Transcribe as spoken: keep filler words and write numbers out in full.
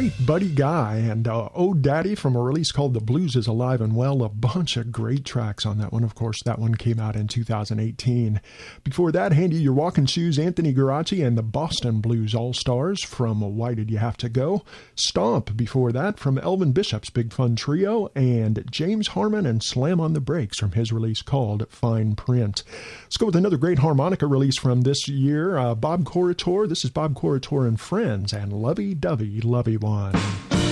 great Buddy Guy and uh, Oh Daddy from a release called The Blues is Alive and Well. A bunch of great tracks on that one. Of course, that one came out in two thousand eighteen. Before that, Handy Your Walking Shoes, Anthony Garaci and the Boston Blues All-Stars from Why Did You Have to Go? Stomp before that from Elvin Bishop's Big Fun Trio, and James Harmon and Slam on the Brakes from his release called Fine Print. Let's go with another great harmonica release from this year. Uh, Bob Corritore. This is Bob Corritore and Friends and Lovey Dovey Lovey One.